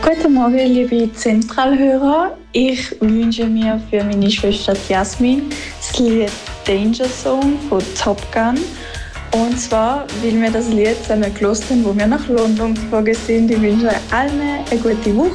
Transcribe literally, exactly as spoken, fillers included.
Guten Morgen, liebe Zentralhörer. Ich wünsche mir für meine Schwester Jasmin das Lied Danger Zone von Top Gun. Und zwar, weil wir das Lied zusammen gehört haben, wo wir nach London geflogen sind. Ich wünsche euch allen eine gute Woche.